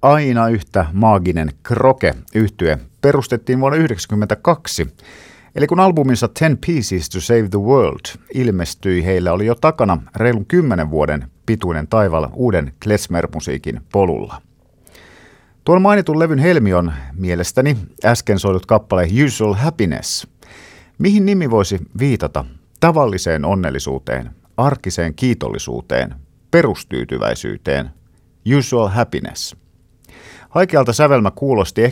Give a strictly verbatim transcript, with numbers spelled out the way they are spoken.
aina yhtä maaginen Kroke-yhtye perustettiin vuonna yhdeksänkymmentäkaksi. Eli kun albuminsa Ten Pieces to Save the World ilmestyi, heillä oli jo takana reilun kymmenen vuoden pituinen taival uuden klezmer-musiikin polulla. Tuon mainitun levyn helmi on mielestäni äsken soidut kappale Usual Happiness. Mihin nimi voisi viitata tavalliseen onnellisuuteen, arkiseen kiitollisuuteen, perustyytyväisyyteen? Usual Happiness. Haikealta sävelmä kuulosti